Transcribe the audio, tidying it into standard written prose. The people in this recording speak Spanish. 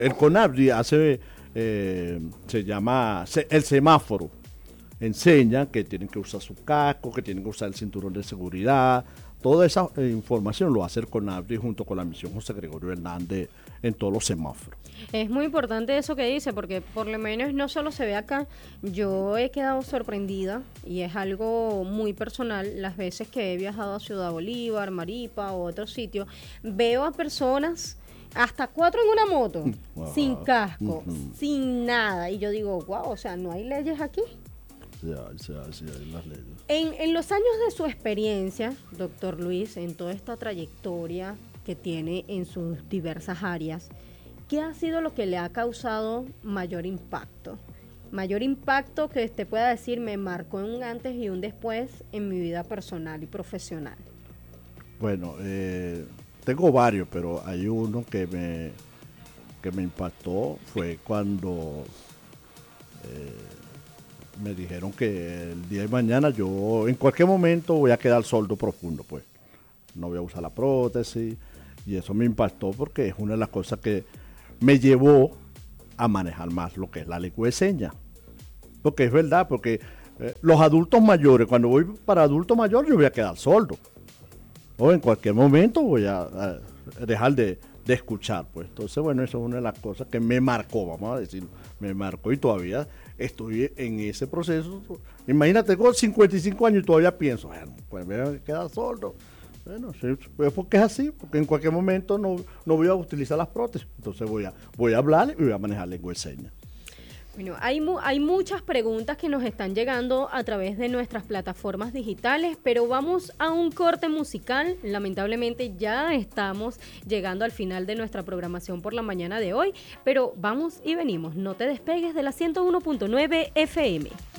el CONAVRI hace, se llama el semáforo. Enseña que tienen que usar su casco, que tienen que usar el cinturón de seguridad. Toda esa información lo hace el CONAVRI junto con la misión José Gregorio Hernández en todos los semáforos. Es muy importante eso que dice, porque por lo menos no solo se ve acá, yo he quedado sorprendida y es algo muy personal. Las veces que he viajado a Ciudad Bolívar, Maripa o otro sitio, veo a personas, hasta 4 en una moto, sin casco, sin nada, y yo digo, wow, o sea, ¿no hay leyes aquí? Sí, hay las leyes. En los años de su experiencia, doctor Luis, en toda esta trayectoria que tiene en sus diversas áreas, ¿qué ha sido lo que le ha causado mayor impacto? Mayor impacto que usted pueda decir, me marcó un antes y un después en mi vida personal y profesional. Bueno, tengo varios, pero hay uno que me impactó, fue cuando me dijeron que el día de mañana yo en cualquier momento voy a quedar sordo profundo, pues. No voy a usar la prótesis, y eso me impactó porque es una de las cosas que me llevó a manejar más lo que es la lengua de señas. Porque es verdad, porque los adultos mayores, cuando voy para adulto mayor, yo voy a quedar sordo. O en cualquier momento voy a dejar de escuchar, pues. Entonces, bueno, eso es una de las cosas que me marcó, vamos a decirlo. Me marcó y todavía estoy en ese proceso. Imagínate, con 55 años y todavía pienso, bueno, pues me voy a quedar sordo. Bueno, sí, pues porque es así, porque en cualquier momento no voy a utilizar las prótesis. Entonces voy a hablar y voy a manejar lengua de señas. Bueno, hay muchas preguntas que nos están llegando a través de nuestras plataformas digitales, pero vamos a un corte musical. Lamentablemente ya estamos llegando al final de nuestra programación por la mañana de hoy, pero vamos y venimos. No te despegues de la 101.9 FM.